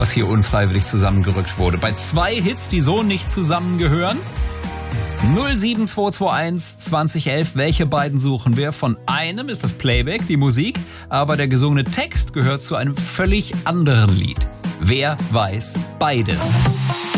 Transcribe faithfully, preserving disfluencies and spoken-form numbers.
was hier unfreiwillig zusammengerückt wurde. Bei zwei Hits, die so nicht zusammengehören. null sieben zwei zwei eins zwanzig elf, welche beiden suchen wir? Von einem ist das Playback, die Musik, aber der gesungene Text gehört zu einem völlig anderen Lied. Wer weiß beide?